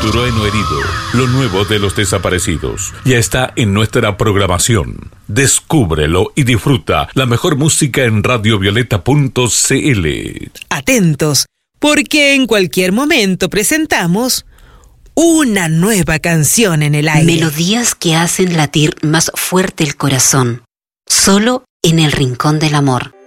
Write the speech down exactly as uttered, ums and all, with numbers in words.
Trueno Herido, lo nuevo de los desaparecidos, ya está en nuestra programación. Descúbrelo y disfruta la mejor música en radio violeta punto c l. Atentos, porque en cualquier momento presentamos una nueva canción en el aire. Melodías que hacen latir más fuerte el corazón, solo en el rincón del amor.